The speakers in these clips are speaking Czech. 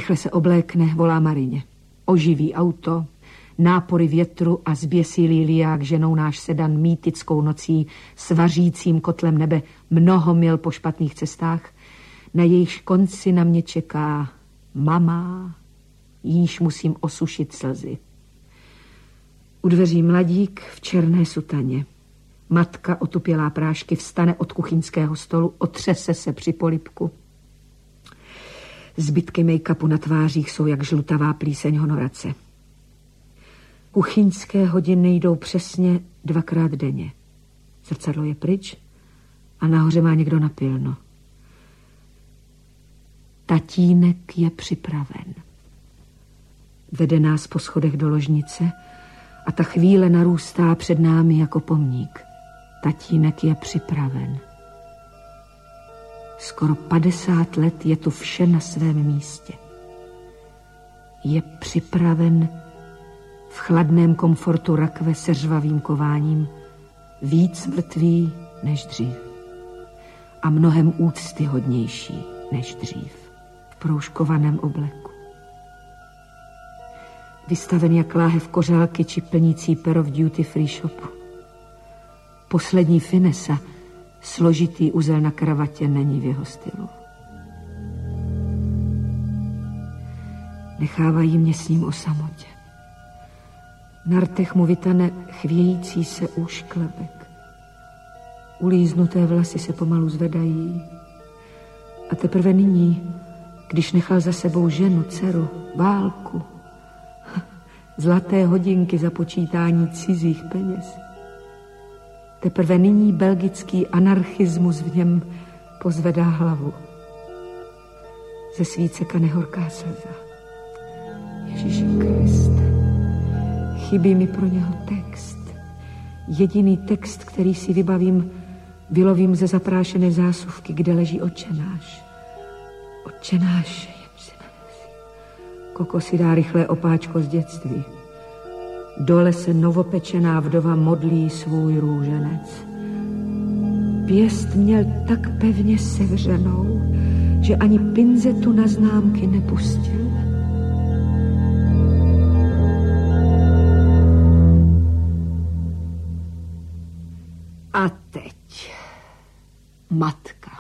Rychle se oblékne, volá Marině. Oživí auto, nápory větru a zběsilý liák ženou náš sedan mýtickou nocí s vařícím kotlem nebe mnoho mil po špatných cestách. Na jejichž konci na mě čeká mama, jíž musím osušit slzy. U dveří mladík v černé sutaně. Matka otupělá prášky vstane od kuchyňského stolu, otřese se při polibku. Zbytky make-upu na tvářích jsou jak žlutavá plíseň honorace. Kuchyňské hodiny jdou přesně 2krát denně. Zrcadlo je pryč a nahoře má někdo napilno. Tatínek je připraven. Vede nás po schodech do ložnice a ta chvíle narůstá před námi jako pomník. Tatínek je připraven. Skoro 50 let je tu vše na svém místě. Je připraven v chladném komfortu rakve se řvavým kováním, víc mrtvý než dřív a mnohem úctyhodnější než dřív, v proužkovaném obleku. Vystaven jak láhev kořálky či plnící pero v duty free shopu. Poslední finesa, složitý uzel na kravatě, není v jeho stylu. Nechávají mě s ním o samotě. Na rtech mu vytane chvějící se úšklebek. Ulíznuté vlasy se pomalu zvedají. A teprve nyní, když nechal za sebou ženu, dceru, válku, zlaté hodinky za počítání cizích peněz, teprve nyní belgický anarchismus v něm pozvedá hlavu. Ze svíceka nehorká slza. Ježíši Kriste, chybí mi pro něho text. Jediný text, který si vybavím, vylovím ze zaprášené zásuvky, kde leží Otčenáš. Otčenáš, Koko si dá rychlé opáčko z dětství. Dole se novopečená vdova modlí svůj růženec. Pěst měl tak pevně sevřenou, že ani pinzetu na známky nepustil. A teď matka.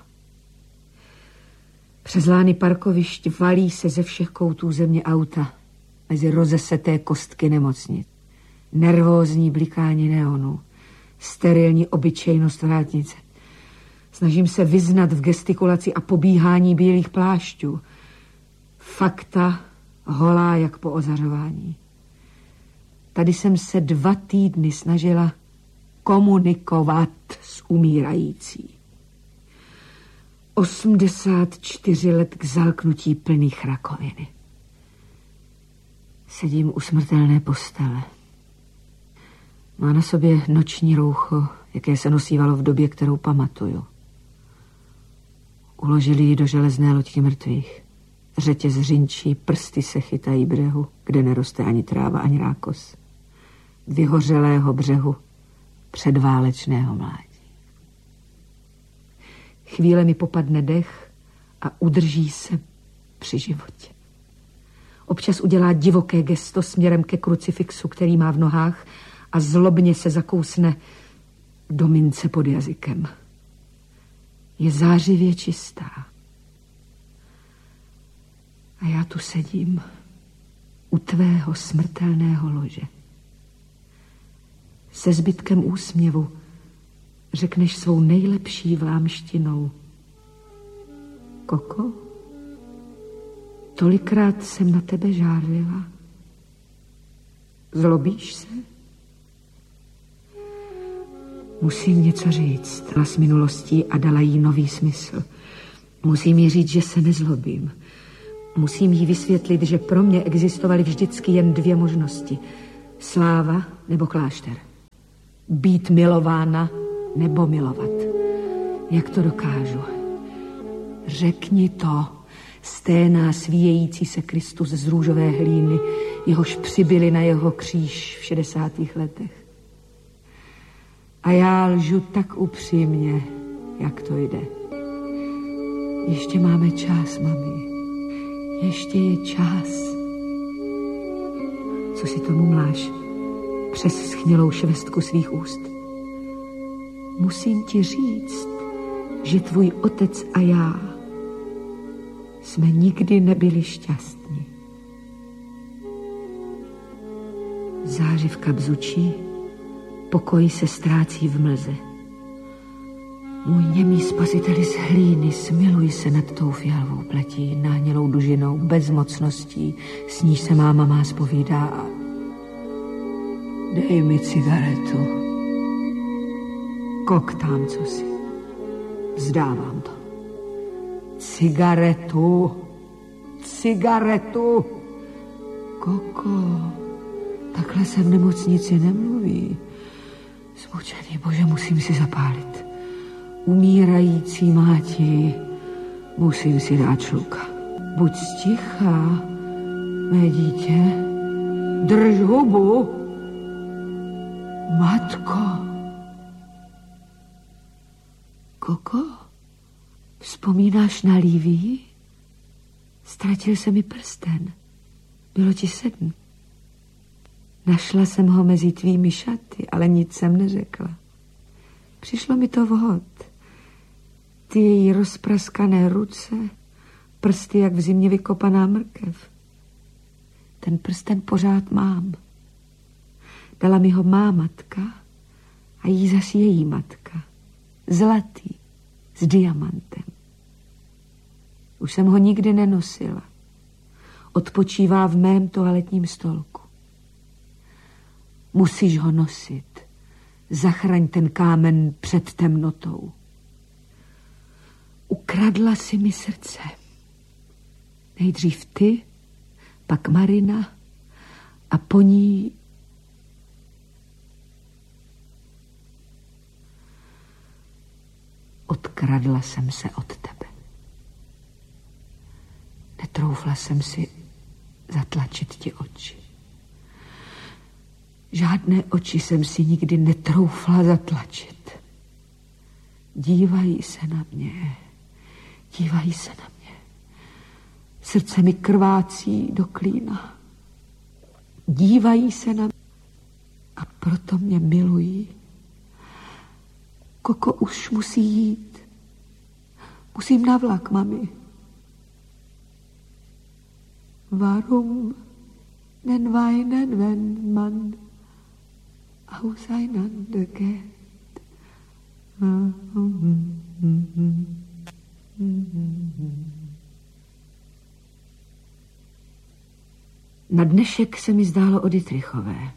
Přes lány parkovišť valí se ze všech koutů země auta mezi rozeseté kostky nemocnic. Nervózní blikání neonů, sterilní obyčejnost vrátnice. Snažím se vyznat v gestikulaci a pobíhání bílých plášťů. Fakta holá jak po ozařování. Tady jsem se 2 týdny snažila komunikovat s umírající. 84 let k zalknutí plných rakoviny. Sedím u smrtelné postele. Má na sobě noční roucho, jaké se nosívalo v době, kterou pamatuju. Uložili ji do železné loďky mrtvých. Řetěz řinčí, prsty se chytají břehu, kde neroste ani tráva, ani rákos. Vyhořelého břehu předválečného mládí. Chvíle mi popadne dech a udrží se při životě. Občas udělá divoké gesto směrem ke krucifixu, který má v nohách, a zlobně se zakousne do mince pod jazykem. Je zářivě čistá. A já tu sedím u tvého smrtelného lože. Se zbytkem úsměvu řekneš svou nejlepší vlámštinou: Koko, tolikrát jsem na tebe žárlila. Zlobíš se? Musím něco říct s minulostí a dala jí nový smysl. Musím jí říct, že se nezlobím. Musím jí vysvětlit, že pro mě existovaly vždycky jen 2 možnosti. Sláva nebo klášter. Být milována nebo milovat. Jak to dokážu? Řekni to, sténá svíjející se Kristus z růžové hlíny, jehož přibyli na jeho kříž v 60. letech. A já lžu tak upřímně, jak to jde. Ještě máme čas, mami. Ještě je čas. Co si tomu mláš přes schnilou švestku svých úst? Musím ti říct, že tvůj otec a já jsme nikdy nebyli šťastní. Zářivka bzučí, pokoj se ztrácí v mlze. Můj němý spasiteli z hlíny, smiluj se nad tou fialovou pletí, náhnělou dužinou, bezmocností, s níž se máma má zpovídá a dej mi cigaretu. Koktám cosi. Vzdávám to. Cigaretu. Cigaretu. Koko, takhle se v nemocnici nemluví. Zmučený Bože, musím si zapálit. Umírající máti, musím si dát šluka. Buď sticha, mé dítě, drž hubu. Matko. Koko, vzpomínáš na Lívii? Ztratil se mi prsten. Bylo ti 7. Našla jsem ho mezi tvými šaty, ale nic jsem neřekla. Přišlo mi to vhod. Ty její rozpraskané ruce, prsty jak v zimě vykopaná mrkev. Ten prsten pořád mám. Dala mi ho má matka a jí zas její matka. Zlatý, s diamantem. Už jsem ho nikdy nenosila. Odpočívá v mém toaletním stolku. Musíš ho nosit. Zachraň ten kámen před temnotou. Ukradla si mi srdce. Nejdřív ty, pak Marina a po ní... Odkradla jsem se od tebe. Netroufla jsem si zatlačit ti oči. Žádné oči jsem si nikdy netroufla zatlačit. Dívají se na mě. Dívají se na mě. Srdce mi krvácí do klína. Dívají se na mě a proto mě milují. Koko už musí jít. Musím na vlak, mami. Warum den weinen, wenn man auseinander geht? Na dnešek se mi zdálo o Dittrichové.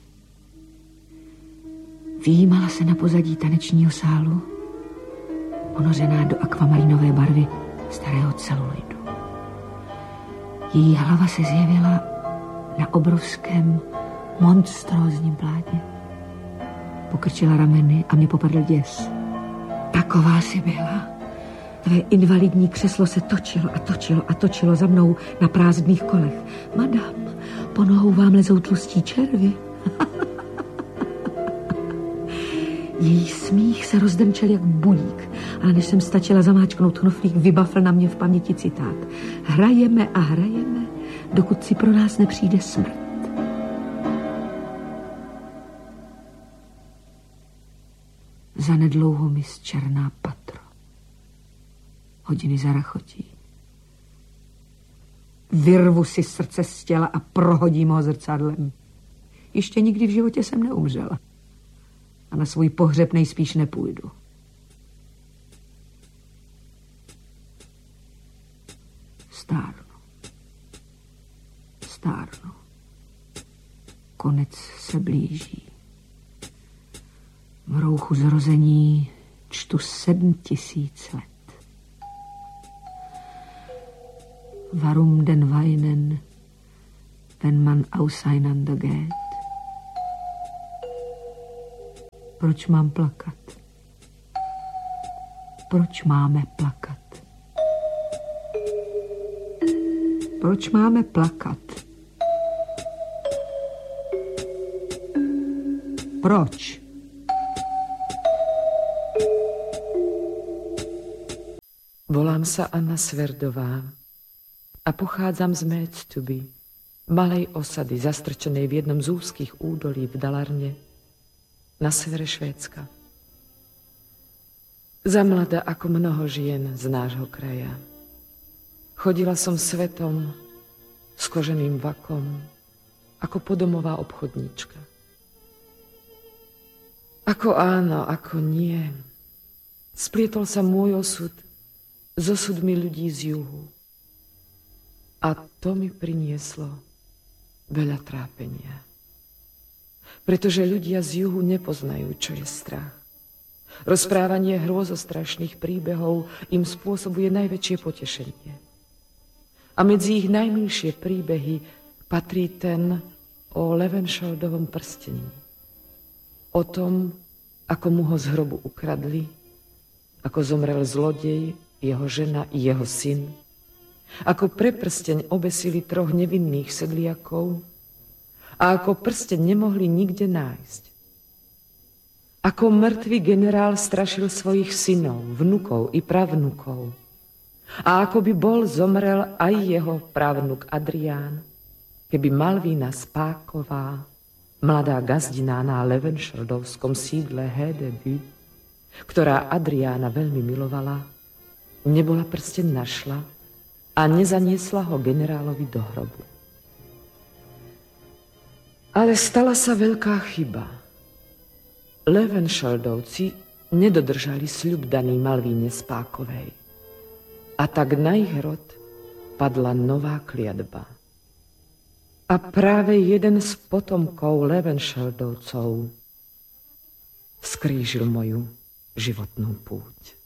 Vyjímala se na pozadí tanečního sálu, ponořená do akvamarinové barvy starého celuloidu. Její hlava se zjevila na obrovském, monstrózním plátně. Pokrčila rameny a mě popadl děs. Taková si byla. Tvé invalidní křeslo se točilo a točilo a točilo za mnou na prázdných kolech. Madam, po nohou vám lezou tlustí červy. Její smích se rozdemčel jak bulík, ale než jsem stačila zamáčknout knoflík, vybafl na mě v paměti citát. Hrajeme a hrajeme, dokud si pro nás nepřijde smrt. Zanedlouho mi zčerná patro. Hodiny zarachotí. Vyrvu si srdce z těla a prohodím ho zrcadlem. Ještě nikdy v životě jsem neumřela. A na svůj pohřeb nejspíš nepůjdu. Stárnu. Stárnu. Konec se blíží. V rouchu zrození čtu 7000 let. Warum den weinen, wenn man auseinander geht? Proč mám plakat? Proč máme plakat? Proč máme plakat? Proč? Volám sa Anna Sverdová. a pochádzam z Méctuby, malej osady zastrčenej v jednom z úzkých údolí v Dalarne na severe Švédska. Zamlada ako mnoho žien z nášho kraja. Chodila som svetom s koženým vakom ako podomová obchodníčka. Ako áno, ako nie. Splietol sa môj osud s osudmi ľudí z juhu. A to mi prinieslo veľa trápenia. Pretože ľudia z juhu nepoznajú, čo je strach. Rozprávanie hrôzostrašných príbehov im spôsobuje najväčšie potešenie. A medzi ich najmilšie príbehy patrí ten o Levenšoldovom prstení. O tom, ako mu ho z hrobu ukradli, ako zomrel zlodej, jeho žena i jeho syn, ako pre prsteň obesili 3 nevinných sedliakov a ako prsteň nemohli nikde nájsť. Ako mŕtvý generál strašil svojich synov, vnukov i pravnukov. A ako by bol zomrel aj jeho pravnuk Adrián, keby Malvína Spáková, mladá gazdina na Levenšoldovskom sídle Hedeby, ktorá Adriána veľmi milovala, nebola prsteň našla a nezaniesla ho generálovi do hrobu. Ale stala sa veľká chyba. Levenšoldovci nedodržali sľub daný Malvíne Spákovej. A tak na ich rod padla nová kliatba. A práve jeden z potomkov Levenšoldovcov skrížil moju životnú púť.